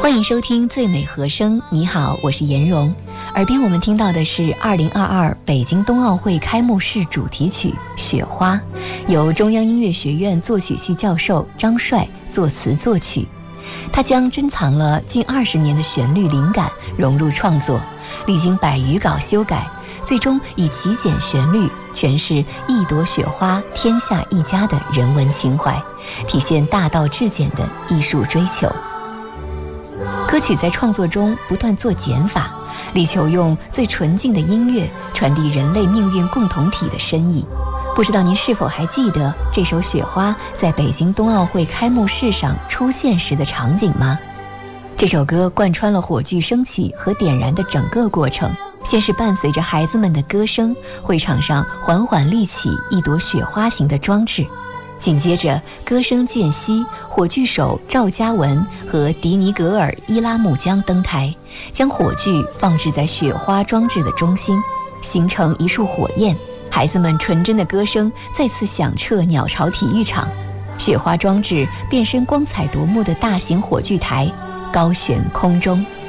欢迎收听最美和声。你好，我是颜蓉。耳边我们听到的是2022北京冬奥会开幕式主题曲《雪花》，由中央音乐学院作曲系教授张帅作词作曲。他将珍藏了近20年的旋律灵感融入创作，历经100余稿修改，最终以极简旋律诠释一朵雪花天下一家的人文情怀，体现大道至简的艺术追求。歌曲在创作中不断做减法，力求用最纯净的音乐传递人类命运共同体的深意。不知道您是否还记得这首《雪花》在北京冬奥会开幕式上出现时的场景吗？这首歌贯穿了火炬升起和点燃的整个过程，先是伴随着孩子们的歌声，会场上缓缓立起一朵雪花形的装置。紧接着歌声渐息，火炬手赵嘉文和迪尼格尔·伊拉木江登台，将火炬放置在雪花装置的中心，形成一束火焰。孩子们纯真的歌声再次响彻鸟巢体育场，雪花装置变身光彩夺目的大型火炬台，高悬空中。